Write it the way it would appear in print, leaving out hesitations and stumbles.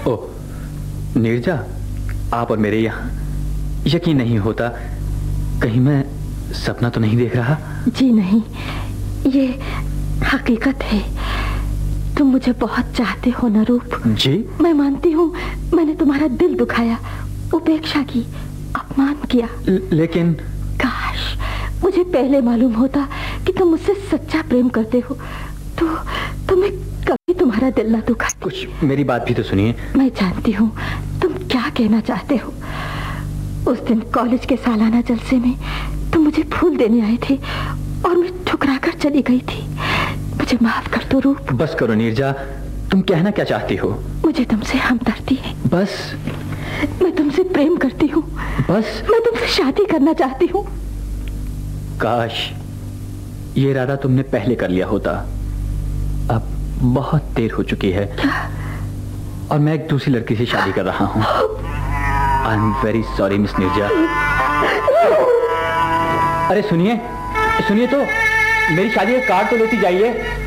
ओह नीरजा, आप और मेरे यहाँ। यकीन नहीं होता, कहीं मैं सपना तो नहीं देख रहा? जी नहीं, ये हकीकत है। तुम मुझे बहुत चाहते हो ना रूप? जी। मैं मानती हूँ मैंने तुम्हारा दिल दुखाया, उपेक्षा की, अपमान किया। लेकिन काश मुझे पहले मालूम होता कि तुम मुझसे सच्चा प्रेम करते हो तो मैं कभी तुम्हारा दिल ना दुखाती। कुछ मेरी बात भी तो सुनिए। मैं जानती हूँ तुम क्या कहना चाहते हो। उस दिन कॉलेज के सालाना जलसे में तुम मुझे फूल देने आए थे और मैं ठुकरा कर चली गई थी। मुझे माफ कर दो रूप। बस करो नीरजा, तुम कहना क्या चाहती हो? मुझे तुमसे हमदर्दी है। बस। मैं तुमसे प्रेम करती हूँ। बस। मैं तुमसे शादी करना चाहती हूँ। काश ये इरादा तुमने पहले कर लिया होता। अब बहुत देर हो चुकी है। और मैं एक दूसरी लड़की से शादी कर रहा हूँ। I am very sorry miss Neerja. अरे सुनिए, सुनिए तो, मेरी शादी का कार्ड तो लेती जाइए।